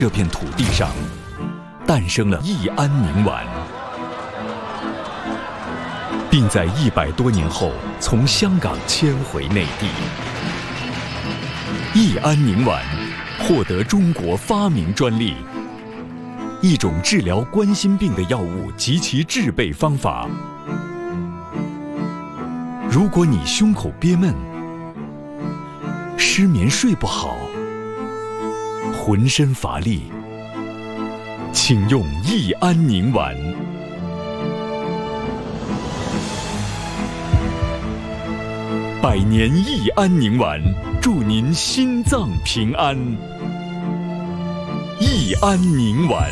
这片土地上诞生了益安宁丸，并在100多年后从香港迁回内地。益安宁丸获得中国发明专利，一种治疗冠心病的药物及其制备方法。如果你胸口憋闷、失眠睡不好、浑身乏力，请用益安宁丸。100年益安宁丸，祝您心脏平安。益安宁丸。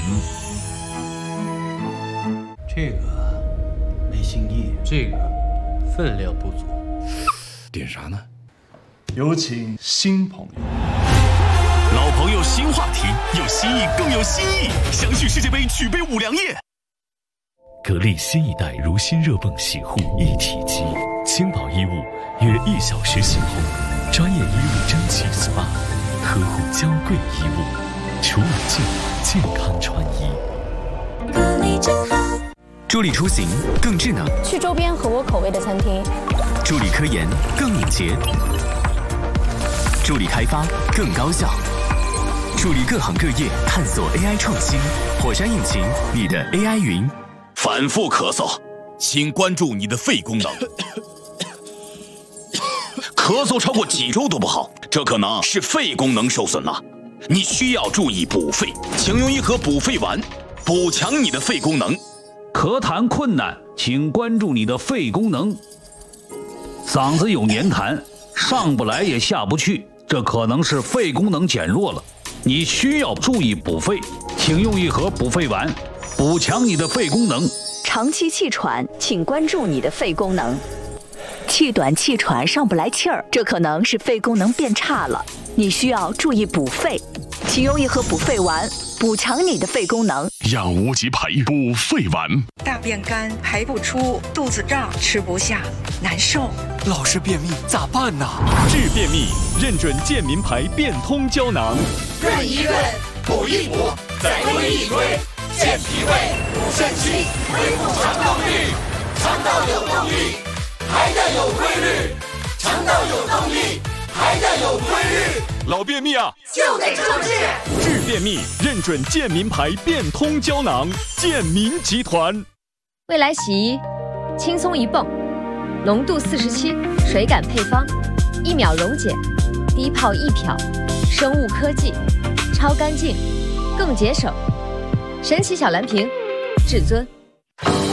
这个没新意，这个分量不足。 点啥呢？ 有请新朋友。 老朋友新话题，有新意更有新意。相续世界杯，举杯五粮液。 格力新一代如新热泵洗护一体机，轻薄衣物约1小时洗后，专业衣物蒸汽 SPA， 呵护娇贵衣物，除螨净化，健康穿衣。 格力真好。 助力出行更智能， 去周边合我口味的餐厅。 助力科研更敏捷，助力开发更高效，助力各行各业探索 AI 创新。火山引擎，你的 AI 云。反复咳嗽，请关注你的肺功能。咳嗽超过几周都不好，这可能是肺功能受损了。你需要注意补肺，请用一盒补肺丸，补强你的肺功能。 咳痰困难，请关注你的肺功能。嗓子有黏痰，上不来也下不去，这可能是肺功能减弱了。你需要注意补肺，请用一盒补肺丸，补强你的肺功能。 长期气喘，请关注你的肺功能。气短气喘上不来气儿，这可能是肺功能变差了，你需要注意补肺，请用一盒补肺丸，补强你的肺功能。 养无极培补肺丸。 大便干排不出，肚子胀吃不下，难受。 老是便秘咋办呢？ 治便秘，认准健民牌变通胶囊。 润一润，补一补，再推一推，健脾胃，补肾气，恢复肠道率。肠道有动力，还得有规律。肠道有动力，还得有规律。 老便秘啊， 就得注治。 治便秘，认准健民牌变通胶囊。健民集团。 未来洗衣，轻松一泵，浓度47，水感配方，1秒溶解，低泡易漂，生物科技，超干净，更节省。神奇小蓝瓶，至尊。